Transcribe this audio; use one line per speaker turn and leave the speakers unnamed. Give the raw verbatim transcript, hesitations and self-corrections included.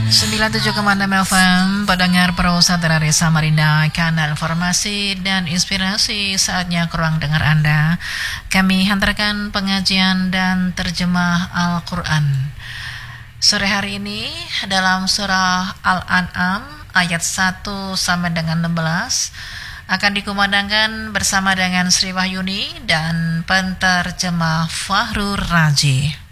sembilan puluh tujuh koma enam F M, pendengar Pro-Satera Samarinda, kanal informasi dan inspirasi. Saatnya ke ruang dengar Anda. Kami hantarkan pengajian dan terjemah Al-Quran sore hari ini dalam surah Al-An'am ayat satu sampai dengan enam belas akan dikumandangkan bersama dengan Sri Wahyuni dan penterjemah Fahrur Raji.